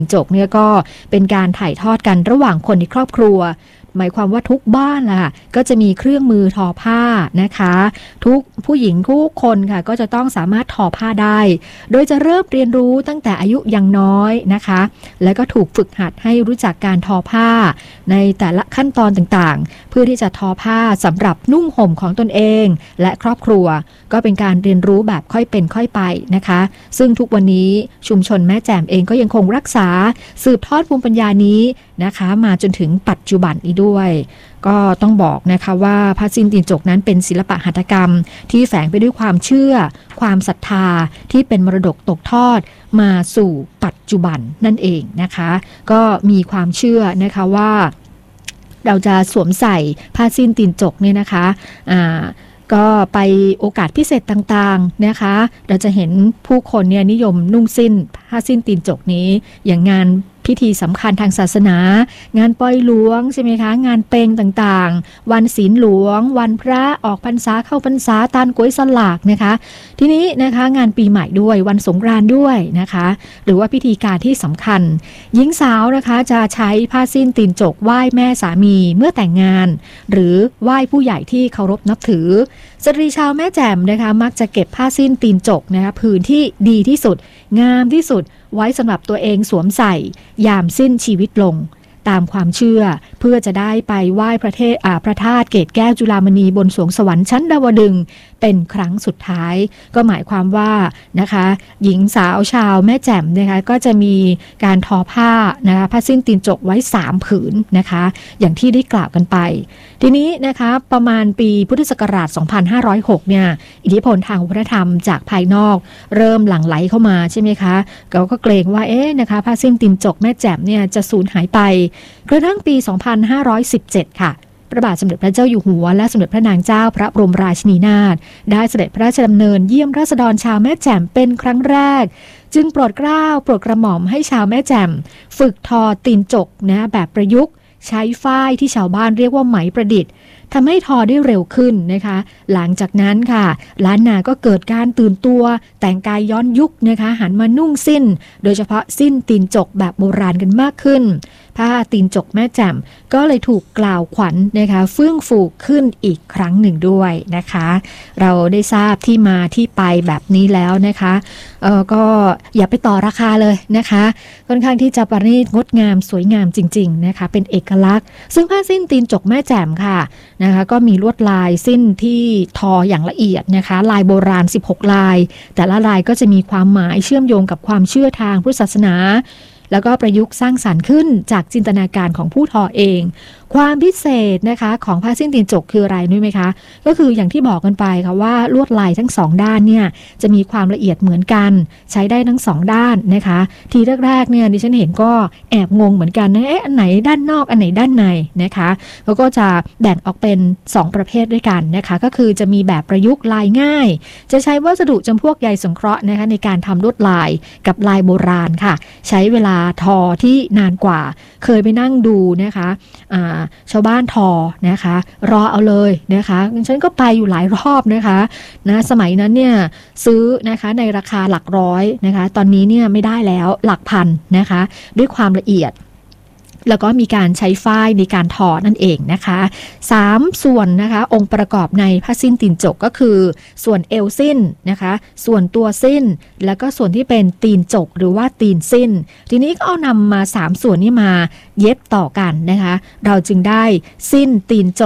จกเนี่ยก็เป็นการถ่ายทอดกันระหว่างคนในครอบครัวหมายความว่าทุกบ้านล่ะก็จะมีเครื่องมือทอผ้านะคะทุกผู้หญิงทุกคนค่ะก็จะต้องสามารถทอผ้าได้โดยจะเริ่มเรียนรู้ตั้งแต่อายุยังน้อยนะคะแล้วก็ถูกฝึกหัดให้รู้จักการทอผ้าในแต่ละขั้นตอนต่างๆเพื่อที่จะทอผ้าสำหรับนุ่งห่มของตนเองและครอบครัวก็เป็นการเรียนรู้แบบค่อยเป็นค่อยไปนะคะซึ่งทุกวันนี้ชุมชนแม่แจ่มเองก็ยังคงรักษาสืบทอดภูมิปัญญานี้นะคะมาจนถึงปัจจุบันนี้ด้วยก็ต้องบอกนะคะว่าผ้าสิ้นตีนจกนั้นเป็นศิลปะหัตถกรรมที่แฝงไปด้วยความเชื่อความศรัทธาที่เป็นมรดกตกทอดมาสู่ปัจจุบันนั่นเองนะคะก็มีความเชื่อนะคะว่าเราจะสวมใส่ผ้าสิ้นตีนจกเนี่ยนะคะก็ไปโอกาสพิเศษต่างๆนะคะเราจะเห็นผู้คนเนี่ยนิยมนุ่งสิ้นผ้าสิ้นตีนจกนี้อย่างงานพิธีสำคัญทางศาสนางานปล่อยหลวงใช่ไหมคะงานเปงต่างๆวันศีลหลวงวันพระออกพรรษาเข้าพรรษาตานก๋วยสลากนะคะทีนี้นะคะงานปีใหม่ด้วยวันสงกรานต์ด้วยนะคะหรือว่าพิธีการที่สำคัญหญิงสาวนะคะจะใช้ผ้าสิ้นตีนจกไหว้แม่สามีเมื่อแต่งงานหรือไหว้ผู้ใหญ่ที่เคารพนับถือสตรีชาวแม่แจ่มนะคะมักจะเก็บผ้าสิ้นตีนจกนะคะผืนที่ดีที่สุดงามที่สุดไว้สำหรับตัวเองสวมใส่ยามสิ้นชีวิตลงตามความเชื่อเพื่อจะได้ไปไหว้พระธาตุเกศแก้วจุฬามณีบนสวงสวรรค์ชั้นดาวดึงส์เป็นครั้งสุดท้ายก็หมายความว่านะคะหญิงสาวชาวแม่แจ่มนะคะก็จะมีการทอผ้านะคะผ้าสิ้นตีนจกไว้3ผืนนะคะอย่างที่ได้กล่าวกันไปทีนี้นะคะประมาณปีพุทธศักราช 2506 เนี่ยอิทธิพลทางวัฒนธรรมจากภายนอกเริ่มหลั่งไหลเข้ามาใช่ไหมคะก็เกรงว่านะคะผ้าสิ้นตีนจกแม่แจ่มเนี่ยจะสูญหายไปกระทั่งปี 2517 ค่ะพระบาทสมเด็จพระเจ้าอยู่หัวและสมเด็จพระนางเจ้าพระบรมราชินีนาถได้เสด็จพระราชดำเนินเยี่ยมราษฎรชาวแม่แจ่มเป็นครั้งแรกจึงโปรดเกล้าโปรดกระหม่อมให้ชาวแม่แจ่มฝึกทอตีนจกนะแบบประยุกต์ใช้ฝ้ายที่ชาวบ้านเรียกว่าไหมประดิษฐ์ทำให้ทอได้เร็วขึ้นนะคะหลังจากนั้นค่ะล้านนาก็เกิดการตื่นตัวแต่งกายย้อนยุคนะคะหันมานุ่งสิ้นโดยเฉพาะสิ้นตีนจกแบบโบราณกันมากขึ้นผ้าตีนจกแม่แจ่มก็เลยถูกกล่าวขวัญนะคะเฟื่องฟูขึ้นอีกครั้งหนึ่งด้วยนะคะเราได้ทราบที่มาที่ไปแบบนี้แล้วนะคะก็อย่าไปต่อราคาเลยนะคะค่อนข้างที่จะประณีตงดงามสวยงามจริงๆนะคะเป็นเอกลักษณ์ซึ่งผ้าสิ้นตีนจกแม่แจ่มค่ะนะคะก็มีลวดลายสิ้นที่ทออย่างละเอียดนะคะลายโบราณ16ลายแต่ละลายก็จะมีความหมายเชื่อมโยงกับความเชื่อทางพุทธศาสนาแล้วก็ประยุกต์สร้างสรรค์ขึ้นจากจินตนาการของผู้ทอเองความพิเศษนะคะของผ้าสิ้นตีนจกคืออะไรรู้ไหมคะก็คืออย่างที่บอกกันไปค่ะว่าลวดลายทั้ง2ด้านเนี่ยจะมีความละเอียดเหมือนกันใช้ได้ทั้ง2ด้านนะคะทีแรกๆเนี่ยดิฉันเห็นก็แอบงงเหมือนกันนะอันไหนด้านนอกอันไหนด้านในนะคะแล้วก็จะแบ่งออกเป็น2ประเภทด้วยกันนะคะก็คือจะมีแบบประยุกต์ลายง่ายจะใช้วัสดุจำพวกใยสงเคราะห์นะคะในการทำลวดลายกับลายโบราณค่ะใช้เวลาทอที่นานกว่าเคยไปนั่งดูนะคะชาวบ้านทอนะคะรอเอาเลยนะคะฉันก็ไปอยู่หลายรอบนะคะสมัยนั้นเนี่ยซื้อนะคะในราคาหลักร้อยนะคะตอนนี้เนี่ยไม่ได้แล้วหลักพันนะคะด้วยความละเอียดแล้วก็มีการใช้ฝ้ายในการทอนั่นเองนะคะ3ส่วนนะคะองค์ประกอบในผ้าสิ้นตีนจกก็คือส่วนเอวสิ้นนะคะส่วนตัวสิ้นแล้วก็ส่วนที่เป็นตีนจกหรือว่าตีนสิ้นทีนี้ก็เอานำมา3ส่วนนี้มาเย็บต่อกันนะคะเราจึงได้สิ้นตีนจก